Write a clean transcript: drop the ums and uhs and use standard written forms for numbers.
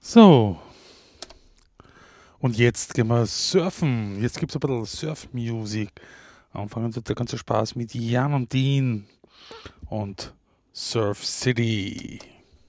So, und jetzt gehen wir surfen. Jetzt gibt es ein bisschen Surf-Music. Anfangen tut der ganze Spaß mit Jan und Dean und Surf City.